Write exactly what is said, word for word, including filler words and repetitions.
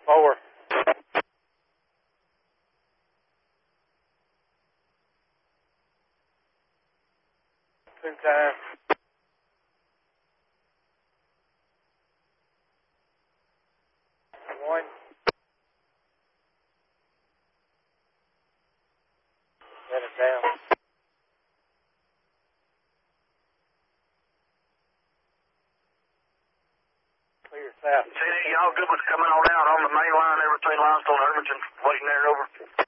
Over. Two times. One. Let it down. Clear south. See, y'all good with coming on out on the main line there between Limestone and Irvington, waiting there over.